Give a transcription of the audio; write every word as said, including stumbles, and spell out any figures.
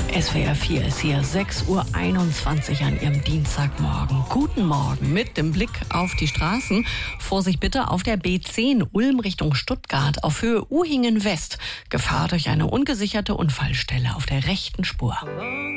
S W R vier ist hier, sechs Uhr einundzwanzig an Ihrem Dienstagmorgen. Guten Morgen mit dem Blick auf die Straßen. Vorsicht bitte auf der B zehn Ulm Richtung Stuttgart auf Höhe Uhingen West. Gefahr durch eine ungesicherte Unfallstelle auf der rechten Spur.